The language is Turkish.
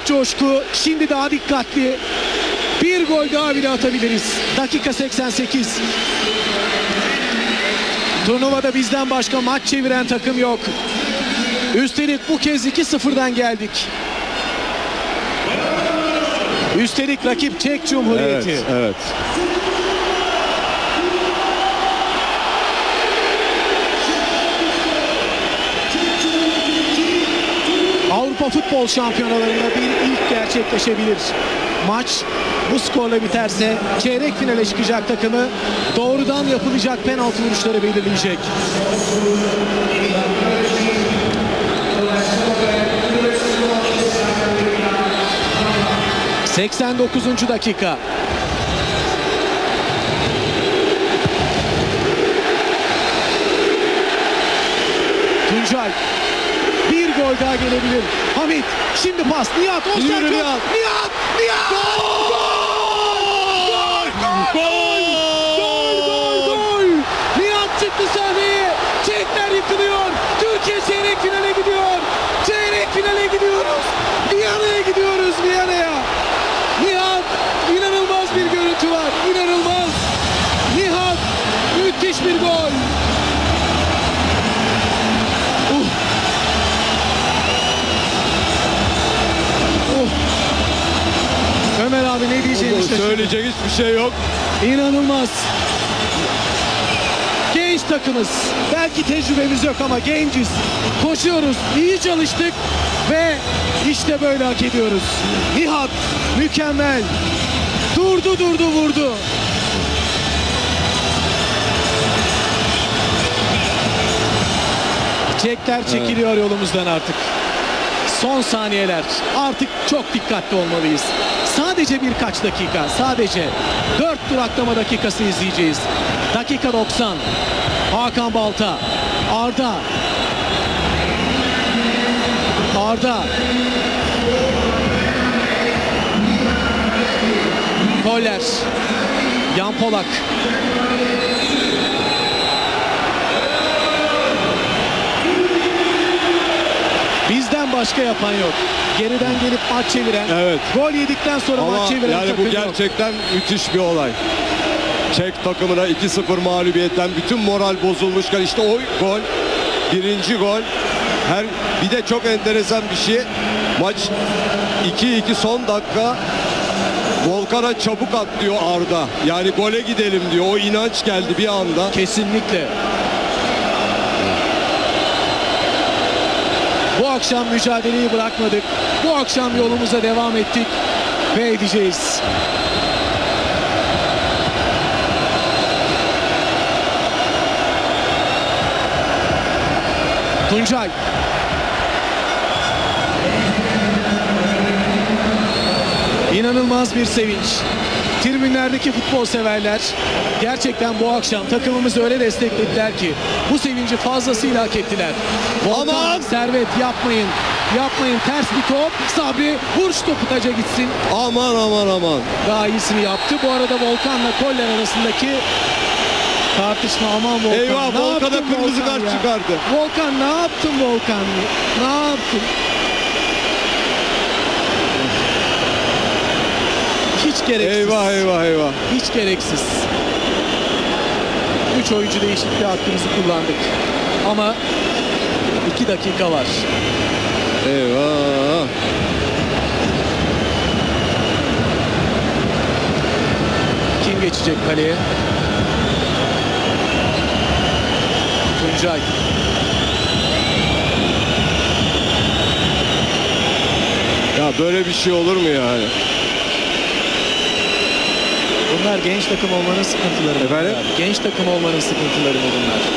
büyük coşku. Şimdi daha dikkatli. Bir gol daha bile atabiliriz. Dakika 88. Turnuvada bizden başka maç çeviren takım yok. Üstelik bu kez 2-0'dan geldik. Üstelik rakip Çek Cumhuriyeti. Evet, evet. Avrupa Futbol Şampiyonalarında bir ilk gerçekleşebilir. Maç bu skorla biterse çeyrek finale çıkacak takımı doğrudan yapılacak penaltı vuruşları belirleyecek. ...89. dakika. Tuncay. Bir gol daha gelebilir. Hamit. Şimdi pas. Nihat. Offside yok. Nihat. Nihat. Gol! Gol! Gol! Nihat çıktı sahneye. Çekler yıkılıyor. Türkiye çeyrek finale gidiyor. Çeyrek finale gidiyoruz. Viyana'ya gidiyoruz. Viyana'ya. Nihat. İnanılmaz bir görüntü var. İnanılmaz. Nihat. Müthiş bir gol. Ömer abi ne diyeceğini şaşırdı. Söyleyecek hiçbir şey yok. İnanılmaz. Genç takımız. Belki tecrübemiz yok ama genciz. Koşuyoruz. İyi çalıştık ve işte böyle hak ediyoruz. Nihat mükemmel. Durdu vurdu. Çekler çekiliyor yolumuzdan artık. Son saniyeler. Artık çok dikkatli olmalıyız. Sadece birkaç dakika. Sadece 4 duraklama dakikası izleyeceğiz. Dakika 90. Hakan Balta. Arda. Koller. Yan Polak. Bizden başka yapan yok. Geriden gelip maç çeviren, Evet. gol yedikten sonra Ama maç çeviren yani takım bu yok. gerçekten müthiş bir olay. Çek takımına 2-0 mağlubiyetten bütün moral bozulmuşken işte o gol, birinci gol. Bir de çok enteresan bir şey. Maç 2-2 son dakika. Volkan'a çabuk at diyor Arda. Yani gole gidelim diyor. O inanç geldi bir anda. Kesinlikle. Bu akşam mücadeleyi bırakmadık. Bu akşam yolumuza devam ettik ve edeceğiz. Tuncay. İnanılmaz bir sevinç. Tribünlerdeki futbol severler gerçekten bu akşam takımımızı öyle desteklediler ki bu sevinci fazlasıyla hak ettiler. Volkan, Aman! Servet yapmayın. Yapmayın. Ters bir top. Sabri vur şu topu taca gitsin. Aman. Daha iyisini yaptı. Bu arada Volkan'la Koller arasındaki tartışma. Aman Volkan. Eyvah, Ne Volkan'a yaptın kırmızı Volkan kart ya? çıkardı. Volkan ne yaptın Volkan? Ne yaptın? Hiç gereksiz. Eyvah. Hiç gereksiz. 3 oyuncu değişikliği hakkımızı kullandık. Ama 2 dakika var. Eyvah. Kim geçecek kaleye? Tuncay. Ya böyle bir şey olur mu yani? Bunlar genç takım olmanın sıkıntıları. Efendim? Genç takım olmanın sıkıntıları mı bunlar?